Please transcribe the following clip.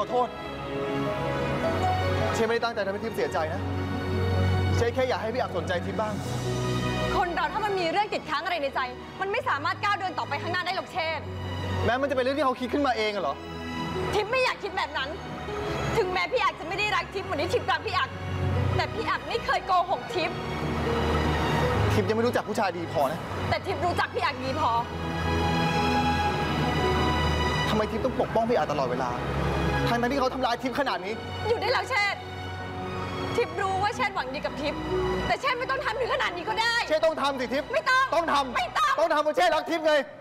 โทษเชนไม่ได้ตั้งใจทำให้ทิพย์เสียใจนะเชนแค่อยากให้พี่อักสนใจทิพย์บ้างคนเราถ้ามันมีเรื่องติดค้างอะไรในใจมันไม่สามารถก้าวเดินต่อไปข้างหน้าได้หรอกเชษแม้มันจะเป็นเรื่องที่เขาคิดขึ้นมาเองเหรอทิพย์ไม่อยากคิดแบบนั้นถึงแม้พี่อักจะไม่ได้รักทิพย์เหมือนที่ทิพย์รักพี่อักแต่พี่อักไม่เคยโกหกทิพย์ยังไม่รู้จักผู้ชายดีพอนะแต่ทิพย์รู้จักพี่อักดีพอทำไมทิพย์ต้องปกป้องพี่อักตลอดเวลาทั้งที่เขาทำร้ายทิพย์ขนาดนี้อยู่ได้แล้วเชษทิพย์รู้ว่าเชษหวังดีกับทิพย์แต่เชษไม่ต้องทำถึงขนาดนี้ก็ได้เชษต้องทำสิทิพย์ไม่ต้องทำไม่ต้องทำเพราะเชษรักทิพย์ไง